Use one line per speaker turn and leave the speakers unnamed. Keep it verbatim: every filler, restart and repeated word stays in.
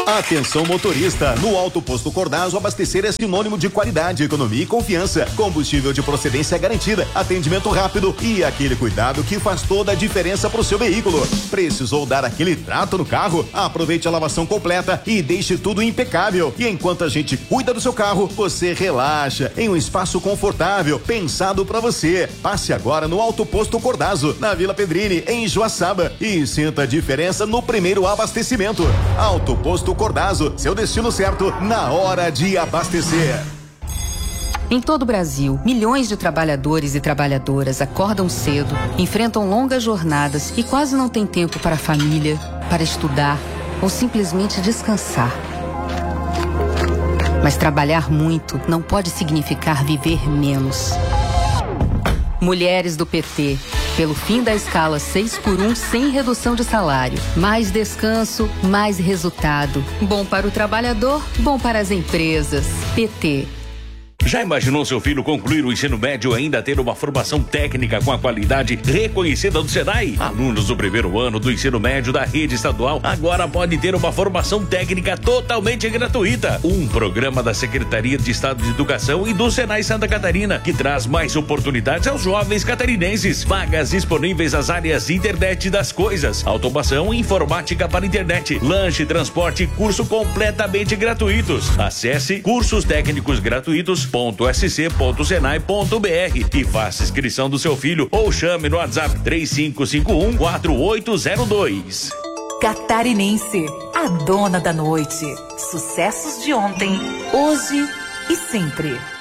Atenção motorista, no Alto Posto Cordazo abastecer é sinônimo de qualidade, economia e confiança. Combustível de procedência garantida, atendimento rápido e aquele cuidado que faz toda a diferença pro seu veículo. Precisou dar aquele trato no carro? Aproveite a lavação completa e deixe tudo impecável. E enquanto a gente cuida do seu carro, você relaxa em um espaço confortável, pensado para você. Passe agora no Alto Posto Cordazo, na Vila Pedrini, em Joaçaba, e sinta a diferença no primeiro abastecimento. Alto Posto Cordazo, seu destino certo na hora de abastecer.
Em todo o Brasil, milhões de trabalhadores e trabalhadoras acordam cedo, enfrentam longas jornadas e quase não têm tempo para a família, para estudar ou simplesmente descansar. Mas trabalhar muito não pode significar viver menos. Mulheres do P T, pelo fim da escala seis por um sem redução de salário. Mais descanso, mais resultado. Bom para o trabalhador, bom para as empresas. P T.
Já imaginou seu filho concluir o ensino médio e ainda ter uma formação técnica com a qualidade reconhecida do Senai? Alunos do primeiro ano do ensino médio da rede estadual agora podem ter uma formação técnica totalmente gratuita. Um programa da Secretaria de Estado de Educação e do Senai Santa Catarina, que traz mais oportunidades aos jovens catarinenses. Vagas disponíveis nas áreas internet das coisas, automação e informática para internet, lanche, transporte e curso completamente gratuitos. Acesse cursos técnicos gratuitos ponto s c ponto senai ponto b r e faça inscrição do seu filho ou chame no WhatsApp três cinco cinco um quatro oito zero dois.
Catarinense, a dona da noite. Sucessos de ontem, hoje e sempre.